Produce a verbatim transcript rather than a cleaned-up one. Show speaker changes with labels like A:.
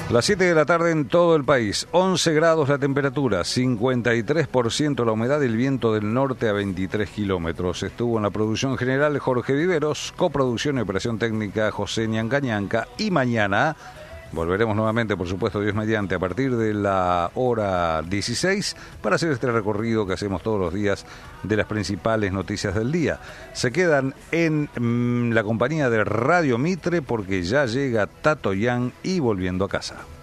A: Las siete de la tarde en todo el país, once grados la temperatura, cincuenta y tres por ciento la humedad y el viento del norte a veintitrés kilómetros. Estuvo en la producción general Jorge Viveros, coproducción y operación técnica José Ñancañanca. Y mañana volveremos nuevamente, por supuesto, Dios mediante, a partir de la hora dieciséis para hacer este recorrido que hacemos todos los días de las principales noticias del día. Se quedan en mmm, la compañía de Radio Mitre porque ya llega Tato Yan y Volviendo a Casa.